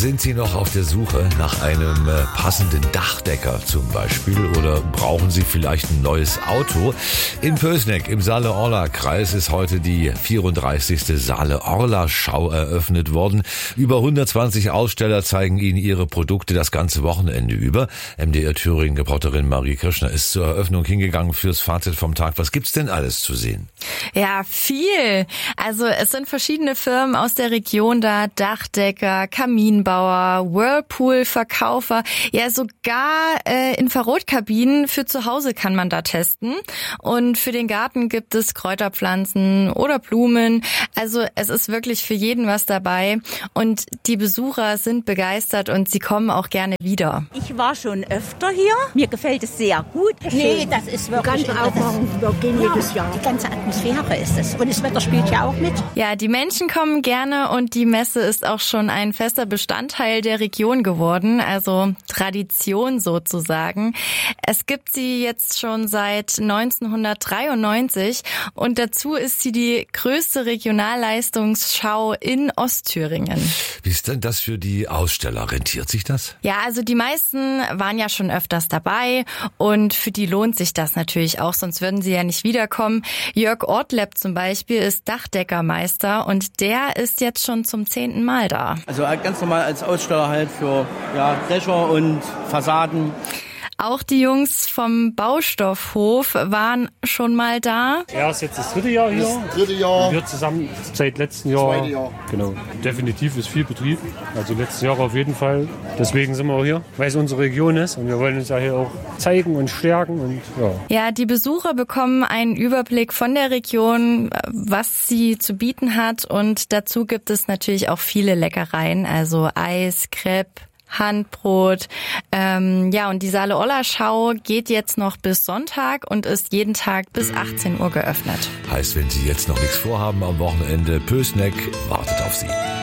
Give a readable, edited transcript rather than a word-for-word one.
Sind Sie noch auf der Suche nach einem passenden Dachdecker zum Beispiel oder brauchen Sie vielleicht ein neues Auto? In Pößneck im Saale-Orla-Kreis ist heute die 34. Saale-Orla-Schau eröffnet worden. Über 120 Aussteller zeigen Ihnen ihre Produkte das ganze Wochenende über. MDR Thüringen-Reporterin Marie Kirschner ist zur Eröffnung hingegangen fürs Fazit vom Tag. Was gibt's denn alles zu sehen? Ja, viel. Also es sind verschiedene Firmen aus der Region da, Dachdecker, Kaminbauer, Whirlpool-Verkaufer, ja sogar Infrarotkabinen für zu Hause kann man da testen. Und für den Garten gibt es Kräuterpflanzen oder Blumen. Also es ist wirklich für jeden was dabei und die Besucher sind begeistert und sie kommen auch gerne wieder. Ich war schon öfter hier. Mir gefällt es sehr gut. Nee, das ist wirklich... Wir gehen jedes Jahr. Die ganze Atmosphäre ist es. Und das Wetter spielt ja auch mit. Ja, die Menschen kommen gerne und die Messe ist auch schon ein fester Bestandteil der Region geworden, also Tradition sozusagen. Es gibt sie jetzt schon seit 1993 und dazu ist sie die größte Regionalleistungsschau in Ostthüringen. Wie ist denn das für die Aussteller? Rentiert sich das? Ja, also die meisten waren ja schon öfters dabei und für die lohnt sich das natürlich auch, sonst würden sie ja nicht wiederkommen. Jörg Ortlepp zum Beispiel ist Dachdeckermeister und der ist jetzt schon zum 10. Mal da. Also ganz normal als Aussteller halt für Dächer und Fassaden. Auch die Jungs vom Baustoffhof waren schon mal da. Er ist jetzt das 3. Jahr hier. Das 3. Jahr. Wir zusammen seit letztem Jahr. 2. Jahr. Genau. Definitiv ist viel Betrieb. Also letzten Jahr auf jeden Fall. Deswegen sind wir auch hier, weil es unsere Region ist. Und wir wollen uns ja hier auch zeigen und stärken. Und ja, die Besucher bekommen einen Überblick von der Region, was sie zu bieten hat. Und dazu gibt es natürlich auch viele Leckereien. Also Eis, Crepe, Handbrot. Und die Saale-Orla-Schau geht jetzt noch bis Sonntag und ist jeden Tag bis 18 Uhr geöffnet. Heißt, wenn Sie jetzt noch nichts vorhaben am Wochenende, Pößneck wartet auf Sie.